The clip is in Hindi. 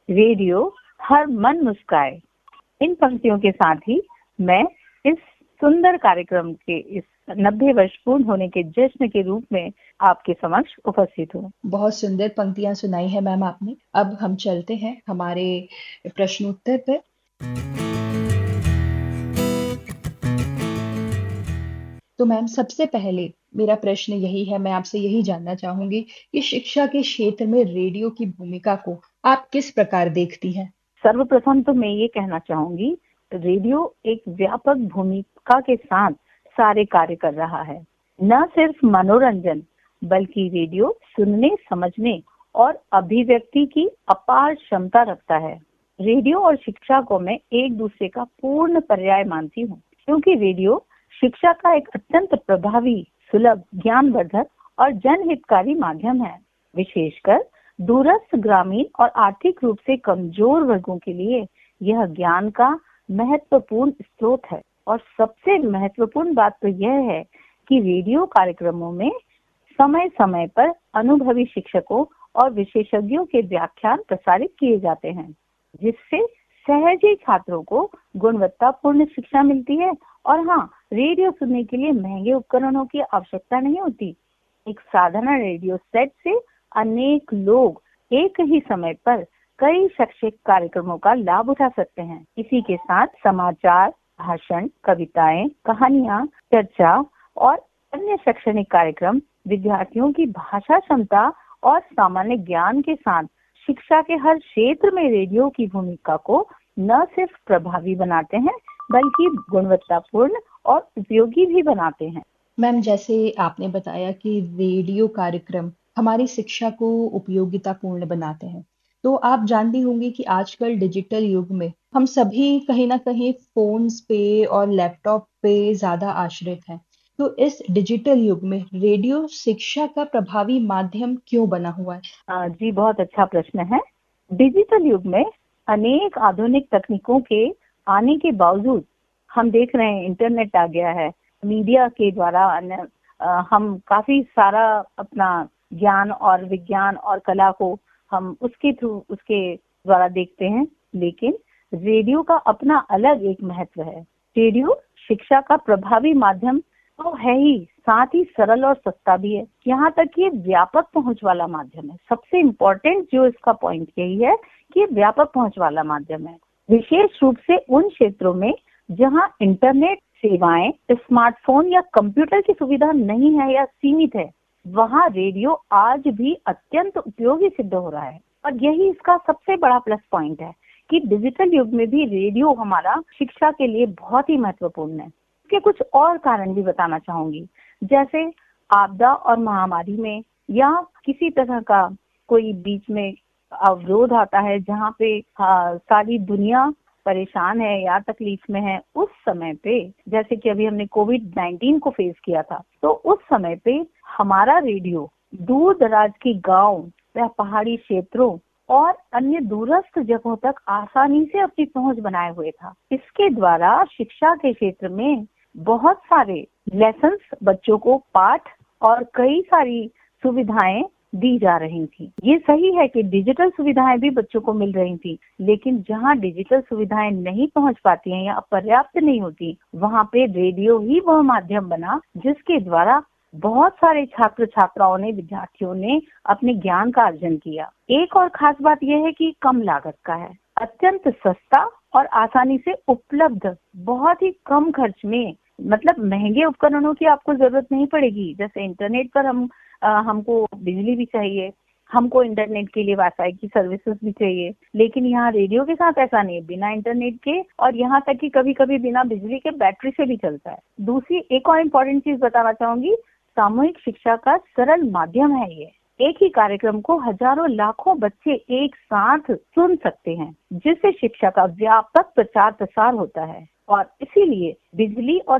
रेडियो हर मन मुस्काए। इन पंक्तियों के साथ ही मैं इस सुंदर कार्यक्रम के इस 90 वर्ष पूर्ण होने के जश्न के रूप में आपके समक्ष उपस्थित हूँ। बहुत सुंदर पंक्तियां सुनाई है मैम आपने। अब हम चलते हैं हमारे प्रश्नोत्तर पर। तो मैम सबसे पहले मेरा प्रश्न यही है, मैं आपसे यही जानना चाहूंगी कि शिक्षा के क्षेत्र में रेडियो की भूमिका को आप किस प्रकार देखती हैं? सर्वप्रथम तो मैं ये कहना चाहूंगी, रेडियो एक व्यापक भूमिका के साथ सारे कार्य कर रहा है। न सिर्फ मनोरंजन बल्कि रेडियो सुनने, समझने और अभिव्यक्ति की अपार क्षमता रखता है। रेडियो और शिक्षा को मैं एक दूसरे का पूर्ण पर्याय मानती हूँ, क्योंकि रेडियो शिक्षा का एक अत्यंत प्रभावी, सुलभ, ज्ञानवर्धक और जनहितकारी माध्यम है। विशेषकर दूरस्थ, ग्रामीण और आर्थिक रूप से कमजोर वर्गों के लिए यह ज्ञान का महत्वपूर्ण स्रोत है। और सबसे महत्वपूर्ण बात तो यह है कि रेडियो कार्यक्रमों में समय समय पर अनुभवी शिक्षकों और विशेषज्ञों के व्याख्यान प्रसारित किए जाते हैं, जिससे सहज ही छात्रों को गुणवत्तापूर्ण शिक्षा मिलती है। और हाँ, रेडियो सुनने के लिए महंगे उपकरणों की आवश्यकता नहीं होती। एक साधारण रेडियो सेट से अनेक लोग एक ही समय पर कई शैक्षिक कार्यक्रमों का लाभ उठा सकते हैं। इसी के साथ समाचार, भाषण, कविताएं, कहानियां, चर्चा और अन्य शैक्षणिक कार्यक्रम विद्यार्थियों की भाषा क्षमता और सामान्य ज्ञान के साथ शिक्षा के हर क्षेत्र में रेडियो की भूमिका को न सिर्फ प्रभावी बनाते हैं बल्कि गुणवत्तापूर्ण और उपयोगी भी बनाते हैं। मैम, जैसे आपने बताया कि रेडियो कार्यक्रम हमारी शिक्षा को उपयोगितापूर्ण बनाते हैं, तो आप जानती होंगी कि आजकल डिजिटल युग में हम सभी कहीं ना कहीं फोन्स पे और लैपटॉप पे ज्यादा आश्रित हैं। तो इस डिजिटल युग में रेडियो शिक्षा का प्रभावी माध्यम क्यों बना हुआ है? जी, बहुत अच्छा प्रश्न है। डिजिटल युग में अनेक आधुनिक तकनीकों के आने के बावजूद हम देख रहे हैं, इंटरनेट आ गया है। मीडिया के द्वारा हम काफी सारा अपना ज्ञान और विज्ञान और कला को हम उसके द्वारा देखते हैं। लेकिन रेडियो का अपना अलग एक महत्व है। रेडियो शिक्षा का प्रभावी माध्यम तो है ही, साथ ही सरल और सस्ता भी है। यहाँ तक कि व्यापक पहुंच वाला माध्यम है। सबसे इम्पोर्टेंट जो इसका पॉइंट यही है कि व्यापक पहुंच वाला माध्यम है, विशेष रूप से उन क्षेत्रों में जहां इंटरनेट सेवाएं, स्मार्टफोन या कंप्यूटर की सुविधा नहीं है या सीमित है। वहां रेडियो आज भी अत्यंत उपयोगी सिद्ध हो रहा है। और यही इसका सबसे बड़ा प्लस पॉइंट है कि डिजिटल युग में भी रेडियो हमारा शिक्षा के लिए बहुत ही महत्वपूर्ण है। इसके कुछ और कारण भी बताना चाहूंगी, जैसे आपदा और महामारी में या किसी तरह का कोई बीच में अवरोध आता है जहाँ पे सारी दुनिया परेशान है या तकलीफ में है, उस समय पे, जैसे कि अभी हमने कोविड-19 को फेस किया था, तो उस समय पे हमारा रेडियो दूर दराज के गांव या पहाड़ी क्षेत्रों और अन्य दूरस्थ जगहों तक आसानी से अपनी पहुंच बनाए हुए था। इसके द्वारा शिक्षा के क्षेत्र में बहुत सारे लेसन्स, बच्चों को पाठ और कई सारी सुविधाएं दी जा रही थी। ये सही है कि डिजिटल सुविधाएं भी बच्चों को मिल रही थी, लेकिन जहां डिजिटल सुविधाएं नहीं पहुंच पाती हैं या पर्याप्त नहीं होती, वहां पे रेडियो ही वह माध्यम बना जिसके द्वारा बहुत सारे छात्र छात्राओं ने, विद्यार्थियों ने अपने ज्ञान का अर्जन किया। एक और खास बात यह है कि कम लागत का है, अत्यंत सस्ता और आसानी से उपलब्ध, बहुत ही कम खर्च में, मतलब महंगे उपकरणों की आपको जरूरत नहीं पड़ेगी। जैसे इंटरनेट पर हमको बिजली भी चाहिए, हमको इंटरनेट के लिए वाईफाई की सर्विसेज भी चाहिए, लेकिन यहाँ रेडियो के साथ ऐसा नहीं, बिना इंटरनेट के और यहाँ तक कि कभी कभी बिना बिजली के बैटरी से भी चलता है। दूसरी एक और इम्पोर्टेंट चीज बताना चाहूंगी, सामूहिक शिक्षा का सरल माध्यम है ये। एक ही कार्यक्रम को हजारों लाखों बच्चे एक साथ सुन सकते हैं, जिससे शिक्षा का व्यापक प्रचार प्रसार होता है। और इसीलिए बिजली और